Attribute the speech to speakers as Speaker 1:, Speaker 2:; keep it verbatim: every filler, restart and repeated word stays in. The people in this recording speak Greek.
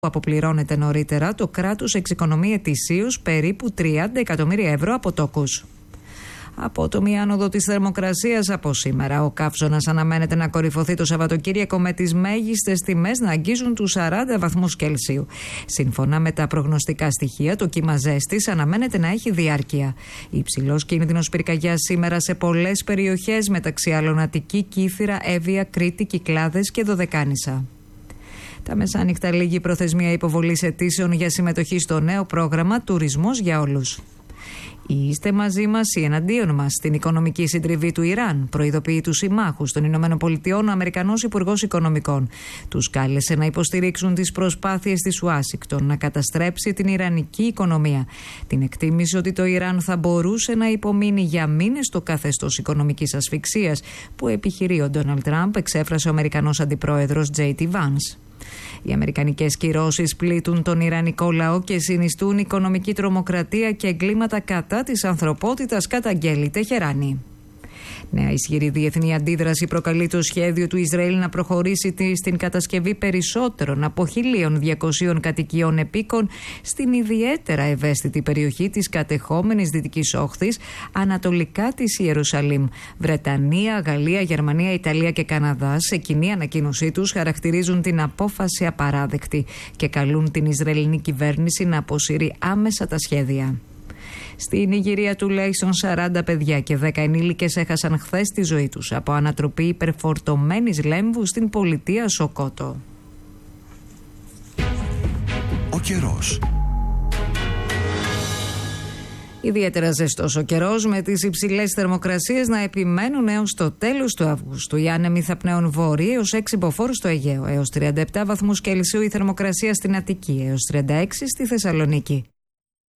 Speaker 1: που αποπληρώνεται νωρίτερα, το κράτος εξοικονομεί ετησίως περίπου τριάντα εκατομμύρια ευρώ από τόκους. Απότομη άνοδο της θερμοκρασίας από σήμερα. Ο καύσωνας αναμένεται να κορυφωθεί το Σαββατοκύριακο με τις μέγιστες τιμές να αγγίζουν τους σαράντα βαθμούς Κελσίου. Σύμφωνα με τα προγνωστικά στοιχεία, το κύμα ζέστης αναμένεται να έχει διάρκεια. Υψηλός κίνδυνος πυρκαγιάς σήμερα σε πολλές περιοχές, μεταξύ άλλων Αττική, Κύθυρα, Εύβοια, Κρήτη, Κυκλάδες και Δωδεκάνησα. Τα μεσάνυχτα λίγη προθεσμία υποβολής αιτήσεων για συμμετοχή στο νέο πρόγραμμα Τουρισμός για Όλους. Είστε μαζί μας ή εναντίον μας στην οικονομική συντριβή του Ιράν, προειδοποιεί τους συμμάχους των Ηνωμένων Πολιτειών ο Αμερικανός Υπουργός Οικονομικών. Τους κάλεσε να υποστηρίξουν τις προσπάθειες της Ουάσιγκτον να καταστρέψει την ιρανική οικονομία. Την εκτίμησε ότι το Ιράν θα μπορούσε να υπομείνει για μήνες το καθεστώς οικονομικής ασφυξίας που επιχειρεί ο Ντόναλντ Τραμπ, εξέφρασε ο Αμερικανός Αντιπρόεδρος τζέι τι Vance. Οι αμερικανικές κυρώσεις πλήττουν τον ιρανικό λαό και συνιστούν οικονομική τρομοκρατία και εγκλήματα κατά της ανθρωπότητας, καταγγέλει Τεχεράνη. Νέα ισχυρή διεθνή αντίδραση προκαλεί το σχέδιο του Ισραήλ να προχωρήσει στην κατασκευή περισσότερων από χίλια διακόσιες κατοικιών επίκων στην ιδιαίτερα ευαίσθητη περιοχή της κατεχόμενης Δυτικής Όχθης, ανατολικά της Ιερουσαλήμ. Βρετανία, Γαλλία, Γερμανία, Ιταλία και Καναδά σε κοινή ανακοίνωσή τους χαρακτηρίζουν την απόφαση απαράδεκτη και καλούν την Ισραηλινή κυβέρνηση να αποσύρει άμεσα τα σχέδια. Στην Ιγυρία τουλάχιστον σαράντα παιδιά και δέκα ενήλικες έχασαν χθες τη ζωή τους από ανατροπή υπερφορτωμένης λέμβου στην πολιτεία Σοκότο.
Speaker 2: Ο καιρός.
Speaker 1: Ιδιαίτερα ζεστός ο καιρός, με τις υψηλές θερμοκρασίες να επιμένουν έως το τέλος του Αυγούστου. Οι άνεμοι θα πνέουν βόρειοι έως έξι μποφόρ στο Αιγαίο, έως τριάντα επτά βαθμούς Κελσίου η θερμοκρασία στην Αττική, έως τριάντα έξι στη Θεσσαλονίκη.